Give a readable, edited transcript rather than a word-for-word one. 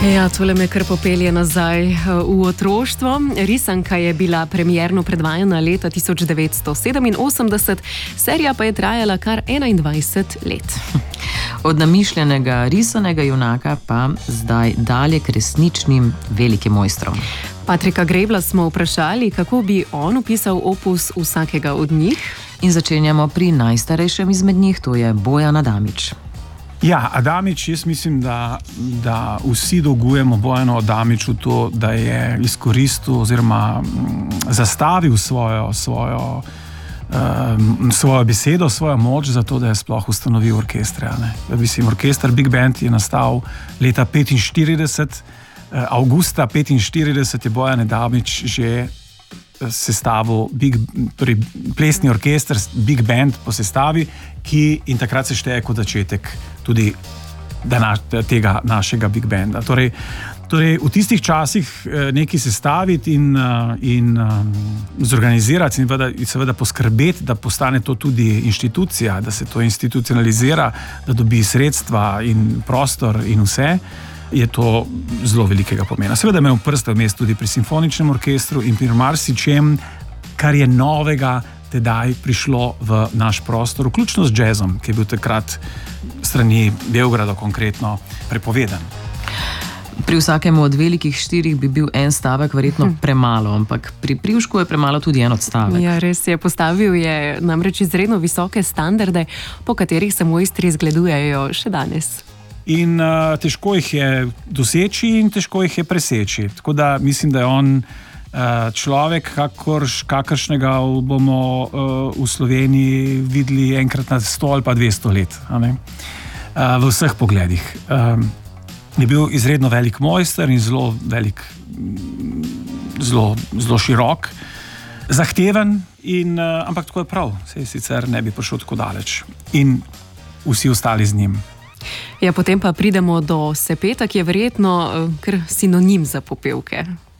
Ja, tole me kar popelje nazaj v otroštvo. Risanka je bila premierno predvajana leta 1987, serija pa je trajala kar 21 let. Od namišljenega risanega junaka pa zdaj dalje k resničnim velikim mojstrom. Patrika Grebla smo vprašali, kako bi on opisal opus vsakega od njih. In začenjamo pri najstarejšem izmed njih, to je Bojan Adamič. Ja, Adamič, jaz mislim, da vsi dolgujemo Bojanu Adamiču to, da je izkoristil oziroma zastavil svojo besedo, svojo moč za to, da je sploh ustanovil orkestre. Mislim, orkester Big Band je nastal leta 1945, avgusta 1945 je Bojan Adamič že sestavil plesni orkester Big Band po sestavi, in takrat se šteje kot začetek tudi tega našega Big Banda. Torej v tistih časih nekaj sestaviti in zorganizirati in seveda poskrbeti, da postane to tudi inštitucija, da se to institucionalizira, da dobi sredstva in prostor in vse, je to zelo velikega pomena. Seveda imel prste vmes tudi pri simfoničnem orkestru in pri marsičem, kar je novega tedaj prišlo v naš prostor, vključno z jazzom, ki je bil takrat strani Beograda konkretno prepovedan. Pri vsakemu od velikih štirih bi bil en stavek verjetno premalo, ampak pri Privšku je premalo tudi en odstavek. Ja, res je. Postavil je namreč izredno visoke standarde, po katerih se mojstri zgledujejo še danes. In težko jih je doseči in težko jih je preseči. Tako da mislim, da je on človek, kakršnega bomo v Sloveniji videli enkrat na 100 ali pa 200 let. V vseh pogledih. Je bil izredno velik mojster in zelo velik, zelo širok, zahteven, ampak tako je prav. Saj sicer ne bi prišel tako daleč. In vsi ostali z njim. Ja, potem pa pridemo do Sepeta, ki je verjetno kar sinonim za popevke.